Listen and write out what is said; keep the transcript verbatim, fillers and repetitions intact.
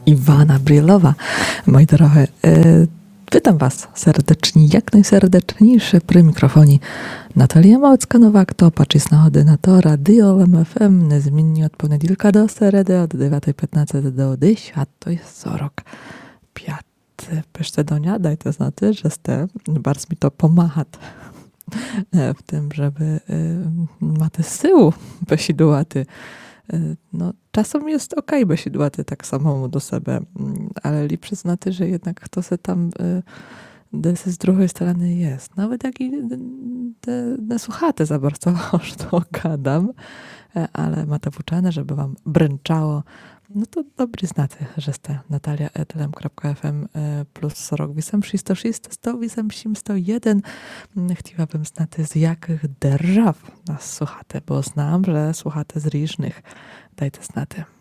Iwana Brielowa. Moi drodzy, yy, witam Was serdecznie, jak najserdeczniejszy przy mikrofonie Natalia Małecka-Nowak, to paczysna ordynatora Diolem F M, niezmiennie od poniedziałka do seredy, od dziewiątej piętnaście do dziesiątej czterdzieści pięć. Pyszce do nia, daj to znaczy, że ste bardzo mi to pomaga w tym, żeby y, maty syłu besidłaty. No, czasem jest okej okay, besidłaty tak samemu do siebie, ale lepsze znaczy, że jednak to se tam y, z drugiej strony jest. Nawet jak i nie słuchacie za bardzo, że to gadam, ale ma to włóczane, żeby wam bręczało. No to dobry znaczy, że ste natalia etlem kropka f m plus rok wisem trzysta sześć sto wisem sto jeden. Chciałabym znać, z jakich держав nas słuchacie, bo znam, że słuchacie z różnych. Dajcie znać.